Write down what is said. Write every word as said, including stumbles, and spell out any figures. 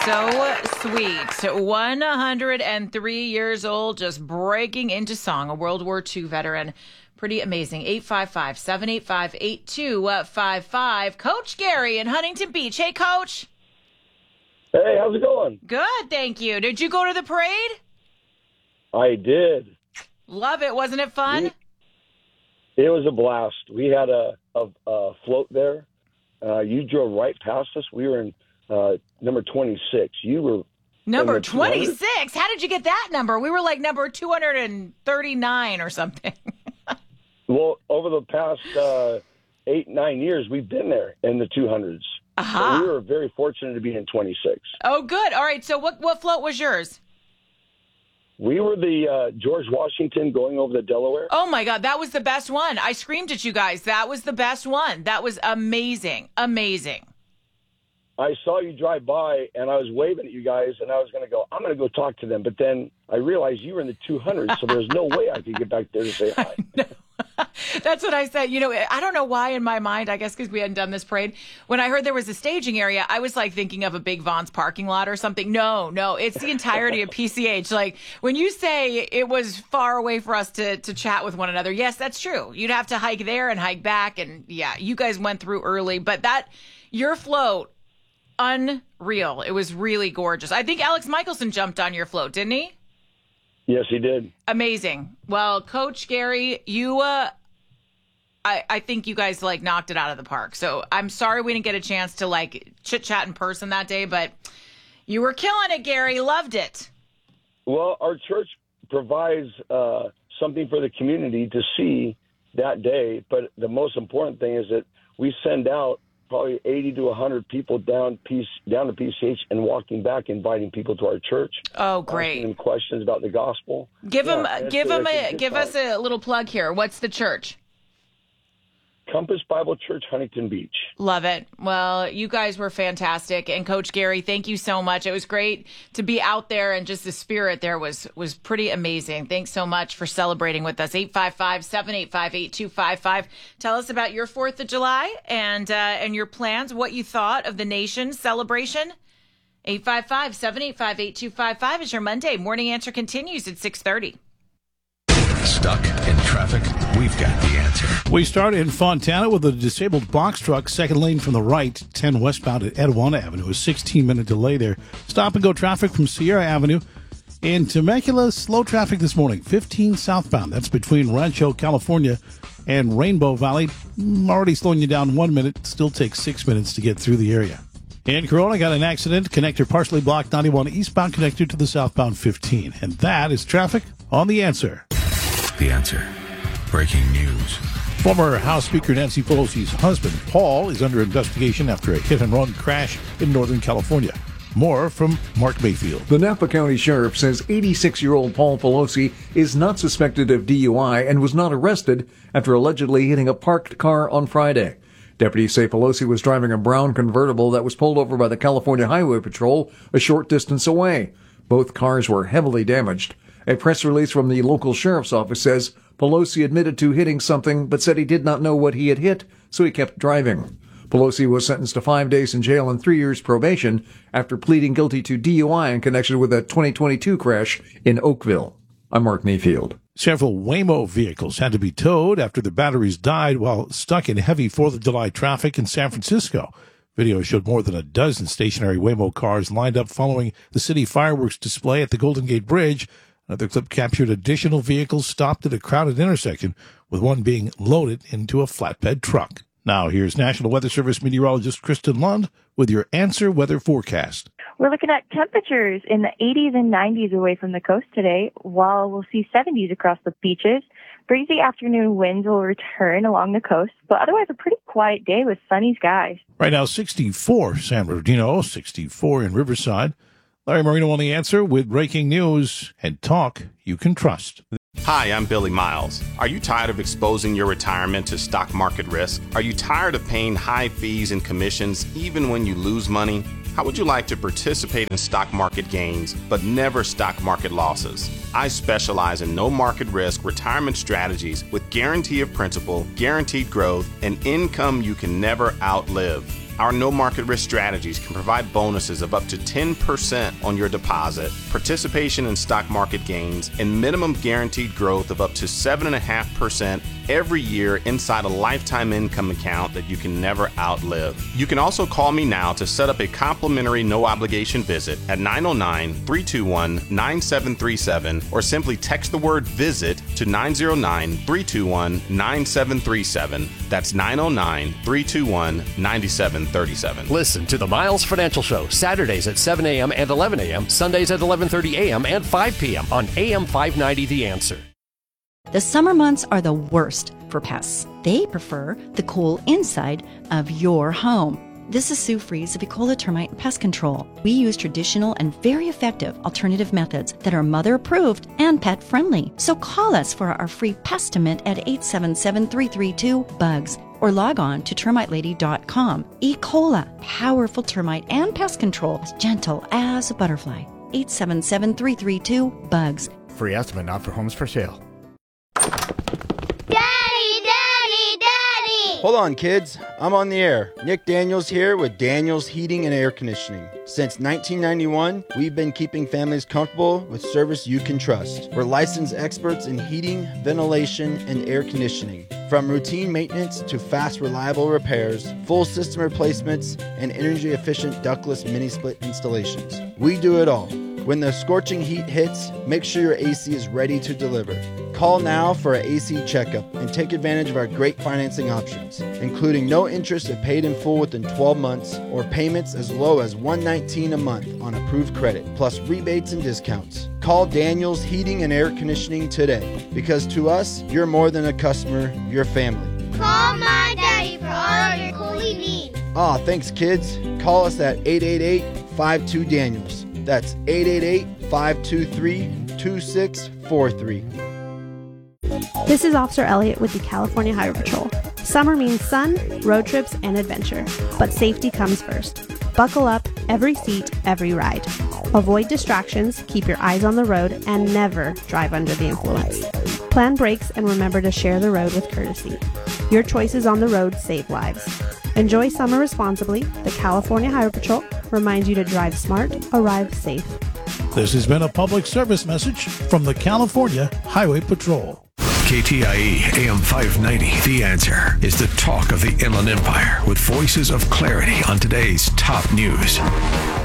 So sweet. one hundred three years old, just breaking into song, a World War Two veteran. Pretty amazing. eight five five, seven eight five, eight two five five. Coach Gary in Huntington Beach. Hey, Coach. Hey, how's it going? Good, thank you. Did you go to the parade? I did. Love it. Wasn't it fun? We, it was a blast. We had a, a, a float there. Uh, you drove right past us. We were in uh, number twenty-six. You were number twenty-six? How did you get that number? We were like number two hundred thirty-nine or something. Well, over the past uh, eight, nine years, we've been there in the two hundreds. Uh-huh. So we were very fortunate to be in twenty-six. Oh, good. All right. So what, what float was yours? We were the uh, George Washington going over the Delaware. Oh, my God. That was the best one. I screamed at you guys. That was the best one. That was amazing. Amazing. I saw you drive by, and I was waving at you guys, and I was going to go, I'm going to go talk to them. But then I realized you were in the two hundreds, so there's no way I could get back there to say hi. No. That's what I said. You know, I don't know why in my mind, I guess because we hadn't done this parade. When I heard there was a staging area, I was like thinking of a big Vaughn's parking lot or something. No, no, it's the entirety of P C H. Like when you say it was far away for us to, to chat with one another, yes, that's true. You'd have to hike there and hike back. And yeah, you guys went through early, but that, your float, unreal. It was really gorgeous. I think Alex Michelson jumped on your float, didn't he? Yes, he did. Amazing. Well, Coach Gary, you, uh, I, I think you guys like knocked it out of the park. So I'm sorry we didn't get a chance to like chit chat in person that day, but you were killing it, Gary. Loved it. Well, our church provides uh, something for the community to see that day. But the most important thing is that we send out probably eighty to one hundred people down P- down to P C H and walking back, inviting people to our church. Oh, great! Asking them questions about the gospel. Give yeah, them, give them a, give us a little plug here. What's the church? Compass Bible Church, Huntington Beach. Love it. Well, you guys were fantastic, and Coach Gary, thank you so much. It was great to be out there, and just the spirit there was was pretty amazing. Thanks so much for celebrating with us. eight five five, seven eight five, eight two five five. Tell us about your fourth of July and uh, and your plans, what you thought of the nation's celebration. eight five five, seven eight five, eight two five five is your Monday. Morning Answer continues at six thirty. Stuck in traffic? We've got the answer. We start in Fontana with a disabled box truck, second lane from the right, ten westbound at Edwana Avenue. A sixteen-minute delay there. Stop and go traffic from Sierra Avenue. In Temecula, slow traffic this morning, fifteen southbound. That's between Rancho, California and Rainbow Valley. Already slowing you down one minute. Still takes six minutes to get through the area. In Corona, got an accident. Connector partially blocked, ninety-one eastbound connector to the southbound fifteen. And that is traffic on The Answer. The Answer. Breaking news. Former House Speaker Nancy Pelosi's husband, Paul, is under investigation after a hit-and-run crash in Northern California. More from Mark Mayfield. The Napa County Sheriff says eighty-six-year-old Paul Pelosi is not suspected of D U I and was not arrested after allegedly hitting a parked car on Friday. Deputies say Pelosi was driving a brown convertible that was pulled over by the California Highway Patrol a short distance away. Both cars were heavily damaged. A press release from the local sheriff's office says Pelosi admitted to hitting something but said he did not know what he had hit, so he kept driving. Pelosi was sentenced to five days in jail and three years probation after pleading guilty to D U I in connection with a twenty twenty-two crash in Oakville. I'm Mark Mayfield. Several Waymo vehicles had to be towed after the batteries died while stuck in heavy fourth of July traffic in San Francisco. Video showed more than a dozen stationary Waymo cars lined up following the city fireworks display at the Golden Gate Bridge. Another clip captured additional vehicles stopped at a crowded intersection, with one being loaded into a flatbed truck. Now, here's National Weather Service meteorologist Kristen Lund with your Answer weather forecast. We're looking at temperatures in the eighties and nineties away from the coast today, while we'll see seventies across the beaches. Breezy afternoon winds will return along the coast, but otherwise a pretty quiet day with sunny skies. Right now, sixty-four San Bernardino, sixty-four in Riverside. Larry Marino on The Answer with breaking news and talk you can trust. Hi, I'm Billy Miles. Are you tired of exposing your retirement to stock market risk? Are you tired of paying high fees and commissions even when you lose money? How would you like to participate in stock market gains but never stock market losses? I specialize in no market risk retirement strategies with guarantee of principal, guaranteed growth, and income you can never outlive. Our no market risk strategies can provide bonuses of up to ten percent on your deposit, participation in stock market gains, and minimum guaranteed growth of up to seven point five percent every year inside a lifetime income account that you can never outlive. You can also call me now to set up a complimentary no obligation visit at nine oh nine, three two one, nine seven three seven or simply text the word visit to nine oh nine, three two one, nine seven three seven. That's nine oh nine, three two one, nine seven three seven. Listen to the Miles Financial Show Saturdays at seven a.m. and eleven a.m., Sundays at eleven thirty a.m. and five p.m. on A M five ninety The Answer. The summer months are the worst for pests. They prefer the cool inside of your home. This is Sue Fries of Ecola Termite and Pest Control. We use traditional and very effective alternative methods that are mother approved and pet friendly. So call us for our free Pestimate at eight seven seven, three three two, BUGS or log on to termite lady dot com. Ecola, powerful termite and pest control, as gentle as a butterfly. eight seven seven, three three two, BUGS. Free estimate not for homes for sale. Daddy, Daddy, Daddy! Hold on, kids. I'm on the air. Nick Daniels here with Daniels Heating and Air Conditioning. Since nineteen ninety-one, we've been keeping families comfortable with service you can trust. We're licensed experts in heating, ventilation, and air conditioning. From routine maintenance to fast, reliable repairs, full system replacements, and energy-efficient ductless mini-split installations. We do it all. When the scorching heat hits, make sure your A C is ready to deliver. Call now for an A C checkup and take advantage of our great financing options, including no interest if paid in full within twelve months or payments as low as one hundred nineteen dollars a month on approved credit, plus rebates and discounts. Call Daniels Heating and Air Conditioning today, because to us, you're more than a customer, you're family. Call my daddy for all your cooling needs. Aw, thanks kids. Call us at eight eight eight, five two, Daniels. That's eight eight eight, five two three, two six four three. This is Officer Elliott with the California Highway Patrol. Summer means sun, road trips, and adventure. But safety comes first. Buckle up, every seat, every ride. Avoid distractions, keep your eyes on the road, and never drive under the influence. Plan brakes and remember to share the road with courtesy. Your choices on the road save lives. Enjoy summer responsibly. The California Highway Patrol reminds you to drive smart, arrive safe. This has been a public service message from the California Highway Patrol. K T I E A M five ninety, The Answer, is the talk of the Inland Empire with voices of clarity on today's top news.